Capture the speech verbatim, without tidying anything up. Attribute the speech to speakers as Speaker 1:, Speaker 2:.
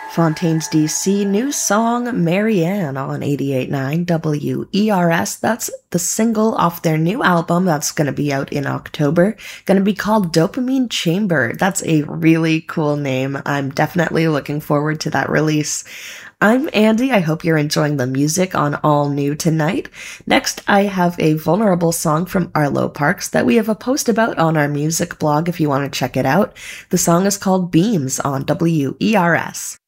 Speaker 1: Fontaine's D C new song Marianne on eighty-eight point nine W E R S. That's the single off their new album that's going to be out in October. Going to be called Dopamine Chamber. That's a really cool name. I'm definitely looking forward to that release. I'm Andy. I hope you're enjoying the music on All New tonight. Next, I have a vulnerable song from Arlo Parks that we have a post about on our music blog if you want to check it out. The song is called Beams on W E R S.